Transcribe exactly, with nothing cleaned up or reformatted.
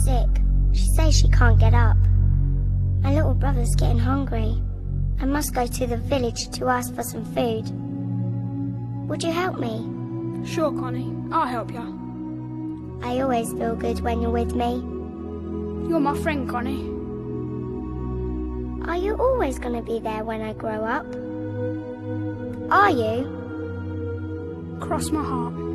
sick. She says she can't get up. My little brother's getting hungry. I must go to the village to ask for some food. Would you help me? Sure, Connie. I'll help you. I always feel good when you're with me. You're my friend, Connie. Are you always going to be there when I grow up? Are you? Cross my heart.